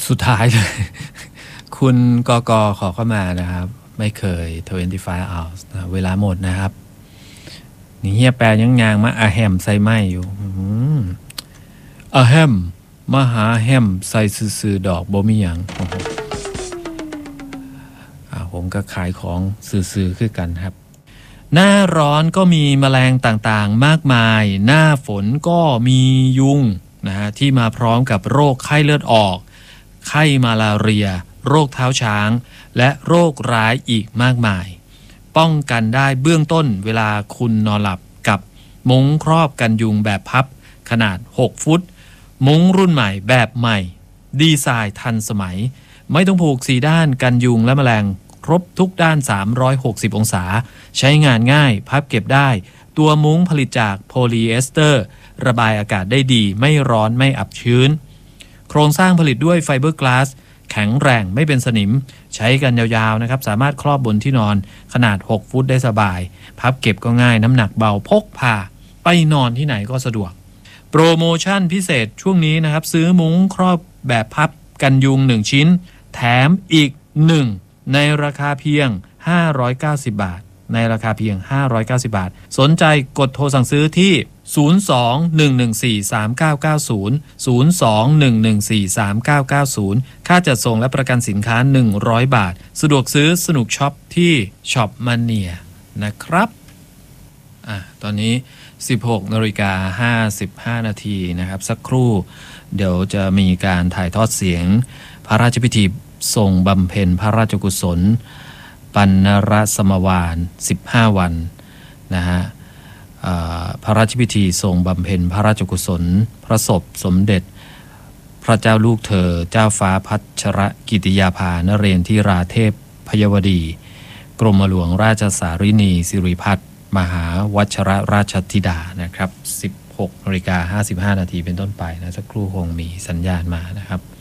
สุดท้ายเลย คุณกกขอเข้ามานะครับไม่เคย25 hours นะเวลาหมดนะครับนี่เฮียแปลยังงางมาอาแฮมใส่ไม้อยู่อาแฮมมาหาแฮมใส่ซื่อๆดอกบ่มีหยังผมก็ขายของซื่อๆคือกันครับหน้าร้อนก็มีแมลงต่างๆมากมายหน้าฝนก็มียุงนะฮะที่มาพร้อมกับโรคไข้เลือดออกไข้มาลาเรียโรคเท้าช้างและโรคร้ายอีกมากมายป้องกันได้เบื้องต้นเวลาคุณนอนหลับกับมุ้งครอบกันยุงแบบพับขนาด6ฟุตมุ้งรุ่นใหม่แบบใหม่ดีไซน์ทันสมัยไม่ต้องผูก4ด้านกันยุงและแมลงครบทุกด้าน360องศาใช้งานง่ายพับเก็บได้ตัวมุ้งผลิตจากโพลีเอสเตอร์ระบายอากาศได้ดีไม่ร้อนไม่อับชื้นโครงสร้างผลิตด้วยไฟเบอร์กลาสแข็งแรงไม่เป็นสนิมใช้กันยาวๆนะครับสามารถครอบบนที่นอนขนาด6ฟุตได้สบายพับเก็บก็ง่ายน้ำหนักเบาพกพาไปนอนที่ไหนก็สะดวกโปรโมชั่นพิเศษช่วงนี้นะครับซื้อมุ้งครอบแบบพับกันยุง1ชิ้นแถมอีก1ในราคาเพียง590 บาทในราคาเพียง590 บาทสนใจกดโทรสั่งซื้อที่02-114-3990 02-114-3990 ค่าจัดส่งและประกันสินค้า100 บาทสะดวกซื้อสนุกช็อปที่ช็อปมาเนียนะครับตอนนี้ 16:55 นาทีนะครับสักครู่เดี๋ยวจะมีการถ่ายทอดเสียงพระราชพิธีทรงบำเพ็ญพระราชกุศลปัณรสมวาล15 วันนะฮะพระราชพิธีทรงบำเพ็ญพระราชกุศลพระศพสมเด็จพระเจ้าลูกเธอเจ้าฟ้าพัชรกิติยาภานเรนทิราเทพพยวดีกรมหลวงราชสารินีสิริพัฒน์มหาวัชรราชธิดานะครับ 16:55 นาทีเป็นต้นไปนะสักครู่คงมีสัญญาณมานะครับ